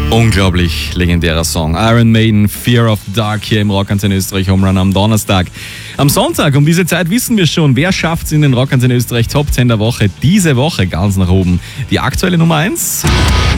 Unglaublich legendärer Song. Iron Maiden, Fear of Dark hier im Rockantenne Österreich Home Run am Donnerstag. Am Sonntag um diese Zeit wissen wir schon, wer schafft es in den Rockantenne Österreich Top 10 der Woche. Diese Woche ganz nach oben. Die aktuelle Nummer 1.